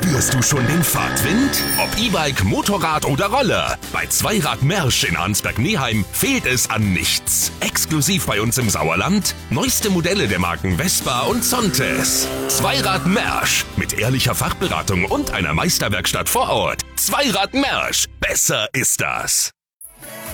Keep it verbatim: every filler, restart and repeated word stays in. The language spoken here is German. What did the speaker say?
Spürst du schon den Fahrtwind? Ob E-Bike, Motorrad oder Roller. Bei Zweirad Mersch in Arnsberg-Neheim fehlt es an nichts. Exklusiv bei uns im Sauerland. Neueste Modelle der Marken Vespa und Zontes. Zweirad Mersch. Mit ehrlicher Fachberatung und einer Meisterwerkstatt vor Ort. Zweirad Mersch. Besser ist das.